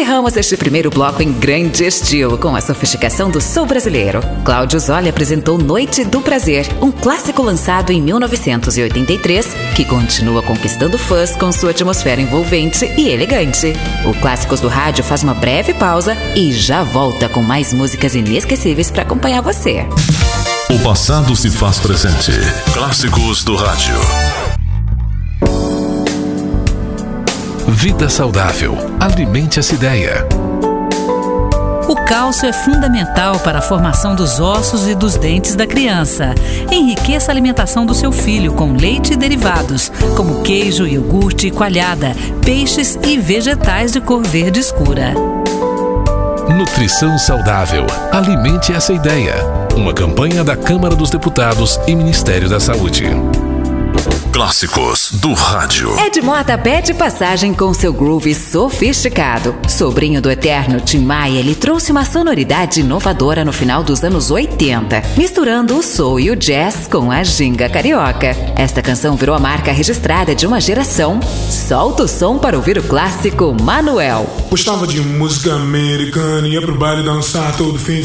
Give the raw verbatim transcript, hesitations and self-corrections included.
Encerramos este primeiro bloco em grande estilo, com a sofisticação do soul brasileiro. Cláudio Zoli apresentou Noite do Prazer, um clássico lançado em mil novecentos e oitenta e três, que continua conquistando fãs com sua atmosfera envolvente e elegante. O Clássicos do Rádio faz uma breve pausa e já volta com mais músicas inesquecíveis para acompanhar você. O passado se faz presente. Clássicos do Rádio. Vida saudável. Alimente essa ideia. O cálcio é fundamental para a formação dos ossos e dos dentes da criança. Enriqueça a alimentação do seu filho com leite e derivados, como queijo, iogurte e coalhada, peixes e vegetais de cor verde escura. Nutrição saudável. Alimente essa ideia. Uma campanha da Câmara dos Deputados e Ministério da Saúde. Clássicos do Rádio. Ed Mota pede passagem com seu groove sofisticado. Sobrinho do eterno Tim Maia, ele trouxe uma sonoridade inovadora no final dos anos oitenta, misturando o soul e o jazz com a ginga carioca. Esta canção virou a marca registrada de uma geração. Solta o som para ouvir o clássico Manuel. Gostava de música americana, ia pro baile dançar todo fim